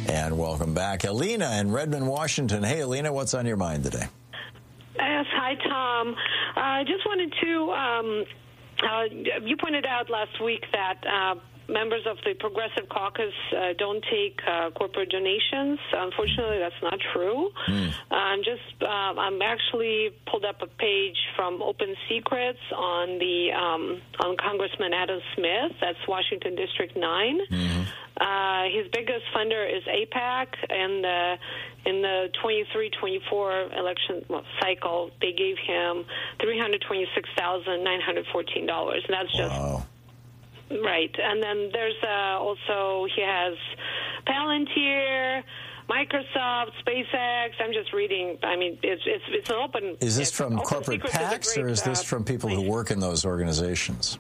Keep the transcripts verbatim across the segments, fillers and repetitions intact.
And welcome back. Alina in Redmond, Washington. Hey, Alina, what's on your mind today? Yes, hi, Tom. I uh, just wanted to, um, uh, you pointed out last week that uh, members of the Progressive Caucus uh, don't take uh, corporate donations. Unfortunately, that's not true. Mm. Uh, I'm just, uh, I'm actually pulled up a page from Open Secrets on the um, on Congressman Adam Smith. That's Washington District nine. Mm-hmm. Uh, his biggest funder is AIPAC, and uh, in the twenty-three twenty-four election cycle, they gave him three hundred twenty-six thousand nine hundred fourteen dollars. And that's just wow. Right. And then there's uh, also, he has Palantir, Microsoft, SpaceX. I'm just reading. I mean, it's it's, it's an open. Is this from corporate PACs, great, or is this uh, from people who work in those organizations?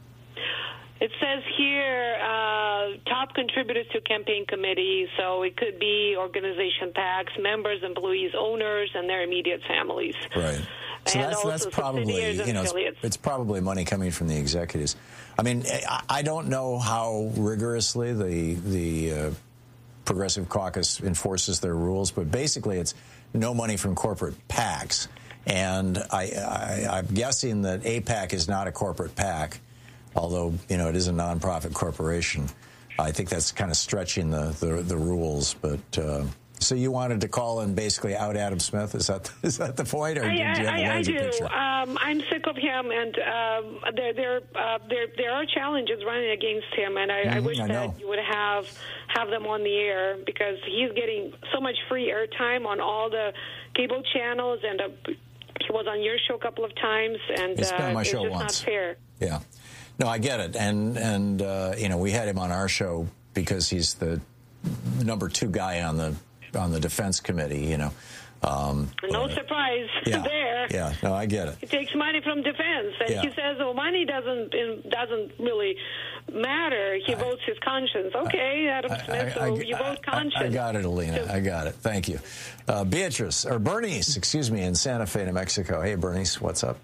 It says here, uh, top contributors to campaign committees, so it could be organization PACs, members, employees, owners, and their immediate families. Right. So and that's that's probably, you know, it's, it's probably money coming from the executives. I mean, I, I don't know how rigorously the the uh, Progressive Caucus enforces their rules, but basically it's no money from corporate PACs. And I, I, I'm guessing that AIPAC is not a corporate PAC. Although, you know, it is a nonprofit corporation. I think that's kind of stretching the, the, the rules. But uh, so you wanted to call and basically out Adam Smith? Is that is that the point? Or I, do you have I, a larger I do. picture? Um, I'm sick of him, and um, there there, uh, there there are challenges running against him, and I, mm-hmm, I wish I that you would have have them on the air, because he's getting so much free airtime on all the cable channels, and uh, he was on your show a couple of times, and He's been on my uh, it's show just once. not fair. Yeah. No, I get it. And, and uh, you know, we had him on our show because he's the number two guy on the on the defense committee, you know. Um, no but, surprise yeah, there. Yeah, no, I get it. He takes money from defense, and yeah. he says, "Oh, money doesn't doesn't really matter. He I, votes his conscience." Okay, Adam Smith, I, I, so you I, vote conscience. I, I got it, Alina. So, I got it. Thank you, uh, Beatrice or Bernice, excuse me, in Santa Fe, New Mexico. Hey, Bernice, what's up?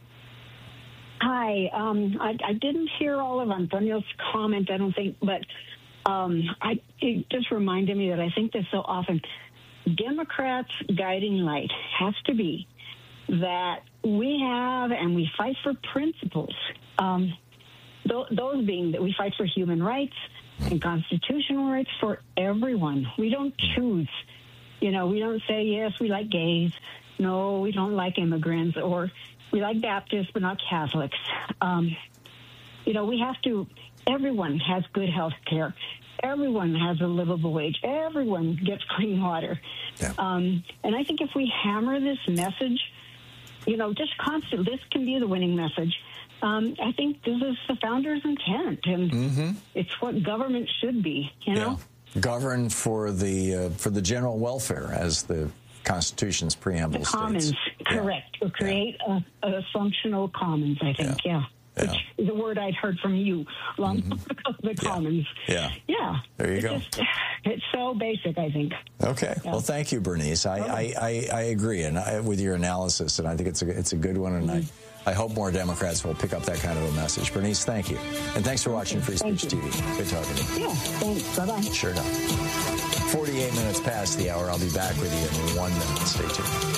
Hi. Um, I, I didn't hear all of Antonio's comment, I don't think, but um, I, it just reminded me that I think this so often. Democrats' guiding light has to be that we have and we fight for principles. Um, th- those being that we fight for human rights and constitutional rights for everyone. We don't choose. You know, we don't say, yes, we like gays. No, we don't like immigrants, or we like Baptists, but not Catholics. Um, you know, we have to, everyone has good health care. Everyone has a livable wage. Everyone gets clean water. Yeah. Um, and I think if we hammer this message, you know, just constant, this can be the winning message. Um, I think this is the founders' intent, and mm-hmm. it's what government should be, you know? Yeah. Govern for the, uh, for the general welfare, as the Constitution's preamble the states. Commons, correct. Yeah. To create yeah. a, a functional commons, I think, yeah. yeah. Yeah. Which is a word I'd heard from you long mm-hmm. ago, the commons. Yeah. Yeah. There you it's go. Just, it's so basic, I think. Okay. Yeah. Well, thank you, Bernice. I, I, I, I agree and I, with your analysis, and I think it's a, it's a good one, and mm-hmm. I, I hope more Democrats will pick up that kind of a message. Bernice, thank you. And thanks for watching Free Speech T V. Good talking to you. Yeah, thanks. Bye-bye. Sure enough. forty-eight minutes past the hour. I'll be back with you in one minute. Stay tuned.